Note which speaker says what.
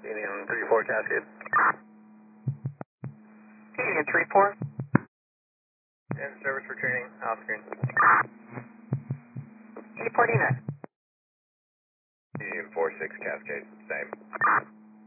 Speaker 1: Union 3-4 Cascade.
Speaker 2: Union 3-4.
Speaker 1: In service for training, off screen.
Speaker 2: Reporting that.
Speaker 1: Union 4-6 Cascade, same.